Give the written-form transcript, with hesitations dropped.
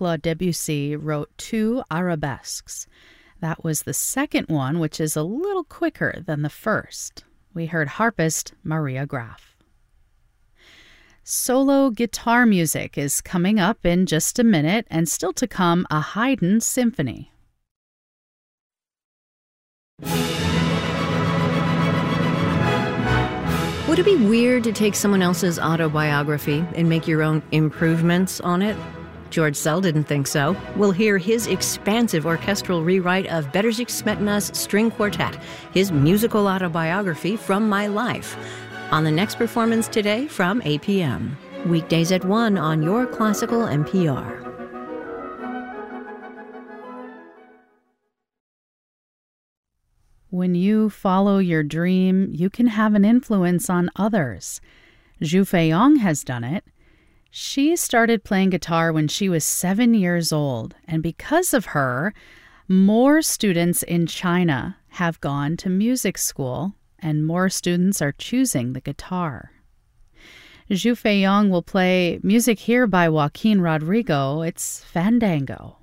Claude Debussy wrote 2 arabesques. That was the second one, which is a little quicker than the first. We heard harpist Maria Graf. Solo guitar music is coming up in just a minute, and still to come, a Haydn symphony. Would it be weird to take someone else's autobiography and make your own improvements on it? George Szell didn't think so. We'll hear his expansive orchestral rewrite of Bedřich Smetana's String Quartet, his musical autobiography from my life, on the next performance today from 8 p.m. Weekdays at 1 on your classical NPR. When you follow your dream, you can have an influence on others. Zhu Feiyong has done it. She started playing guitar when she was 7 years old, and because of her, more students in China have gone to music school, and more students are choosing the guitar. Zhu Feiyong will play music here by Joaquin Rodrigo. It's Fandango.